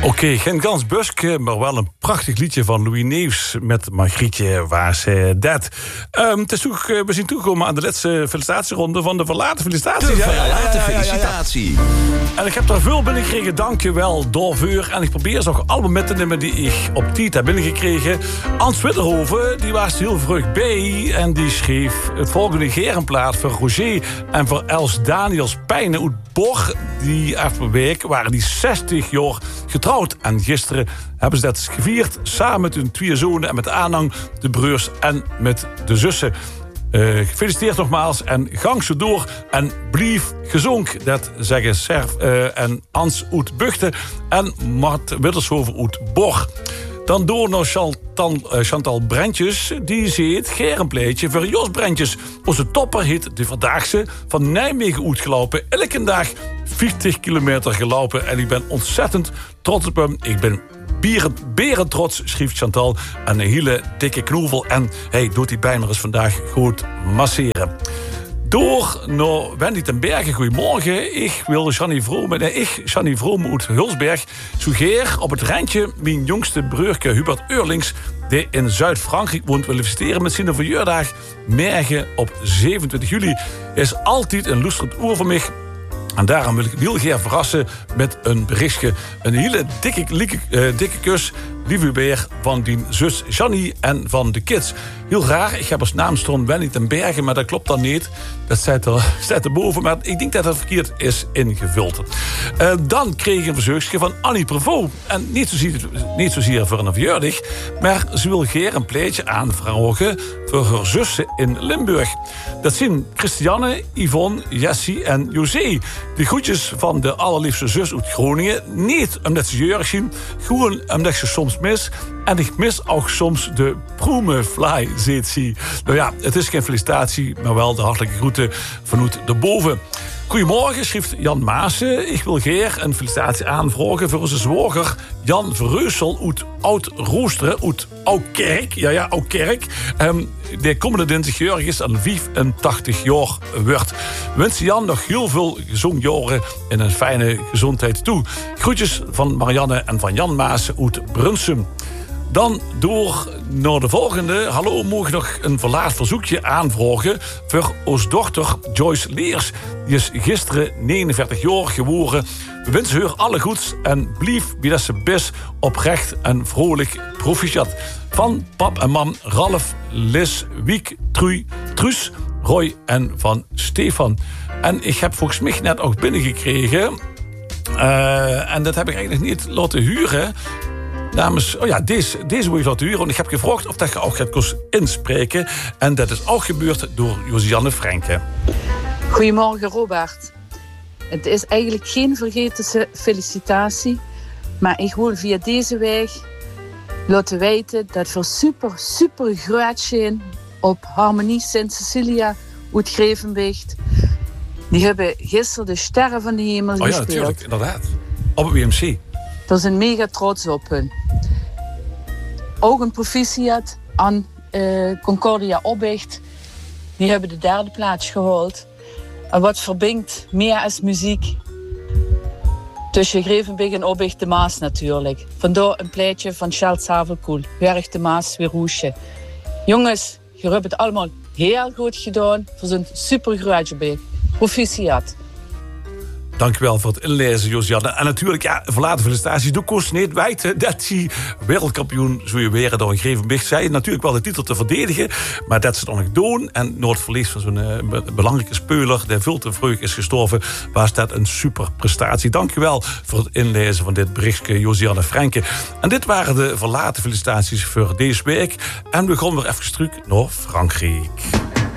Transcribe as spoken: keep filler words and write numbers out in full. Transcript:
Oké, okay, geen gans busk, maar wel een prachtig liedje van Louis Neefs met Margrietje, waar ze dat. Um, het is toe, we zijn toegekomen aan de laatste felicitatieronde van de verlaten felicitatie. De verlaten felicitatie. Ja, ja, ja, ja. En ik heb daar veel binnengekregen, dankjewel, doorvuur. En ik probeer ze ook allemaal met te nemen die ik op tijd heb binnengekregen. Ans Witterhoven, die was heel vroeg bij en die schreef het volgende gerenplaat voor Roger en voor Els Daniels Pijnen uit Borg. Die afgelopen week waren die zestig jaar getrouwd. En gisteren hebben ze dat gevierd samen met hun twee zonen en met de aanhang, de broers en met de zussen. Uh, gefeliciteerd nogmaals en gang zo door en blief gezonk. Dat zeggen Serf uh, en Ans uit Buchten en Mart Wittershoven uit Borg. Dan door naar Chantal, uh, Chantal Brentjes. Die ziet Gerenpleetje voor Jos Brentjes. Onze topper heet de Vandaagse van Nijmegen uitgelopen. Elke dag veertig kilometer gelopen. En ik ben ontzettend trots op hem. Ik ben beren, beren trots, schreef Chantal. En een hele dikke knoevel. En hij doet die bijna eens vandaag goed masseren. Door naar Wendy ten Berge. Goedemorgen. Ik wil Jannie Vroom, nee, ik, Jannie Vroom uit Hulsberg, sugeer op het randje mijn jongste broerke Hubert Eurlings, die in Zuid-Frankrijk woont, wil feliciteren met zijn verjaardag morgen op zevenentwintig juli. Is altijd een luisterend oor voor mij. En daarom wil ik heel graag verrassen met een berichtje. Een hele dikke, lieke, uh, dikke kus, lieve beer, van die zus Jannie en van de kids. Heel raar, ik heb als naam staan Wendy ten Berge, maar dat klopt dan niet. Dat staat er, staat er boven, maar ik denk dat het verkeerd is ingevuld. Uh, dan kreeg ik een verzoekje van Annie Prevot. En niet zozeer, niet zozeer voor een verjaardag, maar ze wil graag een pleetje aanvragen voor haar zussen in Limburg. Dat zijn Christiane, Yvonne, Jessie en José. De groetjes van de allerliefste zus uit Groningen. Niet omdat ze jeurig zijn, gewoon omdat ze soms mis. En ik mis ook soms de Proemefly, zegt ze. Nou ja, het is geen felicitatie, maar wel de hartelijke groeten vanuit de boven. Goedemorgen, schrijft Jan Maassen. Ik wil graag een felicitatie aanvragen voor onze zwager Jan Verreusel uit Oud-Roosteren, uit Oukerk. Ja, ja, Oukerk. Um, de komende dinsdag jaar is aan vijfentachtig jaar wordt. We wensen Jan nog heel veel gezonde jaren en een fijne gezondheid toe. Groetjes van Marianne en van Jan Maassen uit Brunsum. Dan door naar de volgende. Hallo, mogen nog een verlaat verzoekje aanvragen voor ons dochter Joyce Leers. Die is gisteren negenenveertig jaar geworden. We wensen haar alle goeds en blief wie dat ze best oprecht en vrolijk proficiat. Van pap en mam Ralf, Lis, Wiek, Trui, Truus, Roy en van Stefan. En ik heb volgens mij net ook binnengekregen. Uh, en dat heb ik eigenlijk niet laten huren. Namens, oh ja, deze, deze wil je laten huren. En ik heb gevraagd of dat je ook gaat inspreken. En dat is ook gebeurd door Josianne Frenke. Goedemorgen, Robert. Het is eigenlijk geen vergeten felicitatie. Maar ik wil via deze weg laten weten dat we super, super groot zijn op Harmonie Sint Cecilia uit Grevenbecht. Die hebben gisteren de Sterren van de Hemel oh, gespeeld. Ja, natuurlijk, inderdaad. Op het W M C. We zijn mega trots op hun. Ook een proficiat aan uh, Concordia Opbecht. Die hebben de derde plaats gehaald. En wat verbindt meer als muziek tussen Grevenbeek en Opbecht de Maas natuurlijk. Vandaar een pleitje van Charles Havelkoel. Werg de Maas weer roesje. Jongens, je hebt het allemaal heel goed gedaan. We zijn super grootje. Proficiat. Dankjewel voor het inlezen, Josianne. En natuurlijk, ja, verlaten felicitaties. Doe kost niet weten dat hij wereldkampioen zou je weer door een Grevenbeek. Zij natuurlijk wel de titel te verdedigen, maar dat ze het nog niet doen. En door het verlies van zo'n uh, belangrijke speler, die veel te vroeg is gestorven, was dat een super prestatie. Dankjewel voor het inlezen van dit berichtje, Josianne Frenke. En dit waren de verlaten felicitaties voor deze week. En we gaan weer even terug naar Frankrijk.